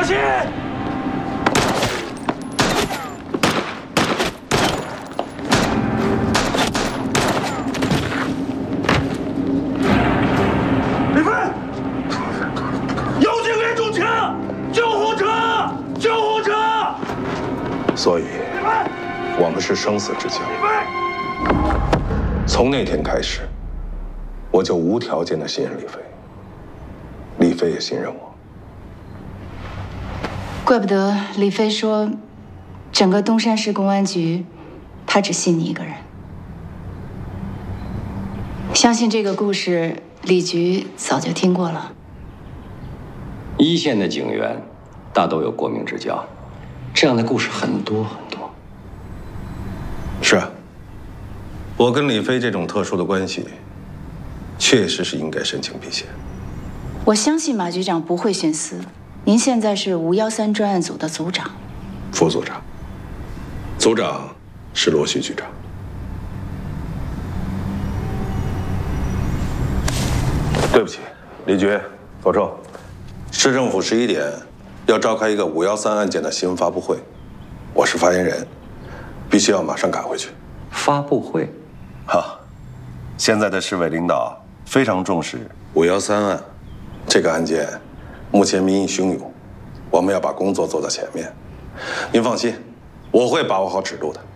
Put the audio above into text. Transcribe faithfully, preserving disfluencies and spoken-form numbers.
小心！李飞，有警员中枪，救护车！救护车！ 所以，我们是生死之交。从那天开始，我就无条件的信任李飞，李飞也信任我。 怪不得李飞说，整个东山市公安局，他只信你一个人。相信这个故事，李局早就听过了。 一线的警员大都有过命之交，这样的故事很多很多。 是啊，我跟李飞这种特殊的关系，确实是应该申请避嫌。 我相信马局长不会徇私。您现在是五幺三专案组的组长， 副组长，组长是罗旭局长。对不起，李局、左臭，市政府十一点要召开一个五幺三案件的新闻发布会，我是发言人，必须要马上赶回去。 发布会？ 好，现在的市委领导非常重视五幺三案这个案件。目前民意汹涌，我们要把工作做到前面。您放心，我会把握好尺度的。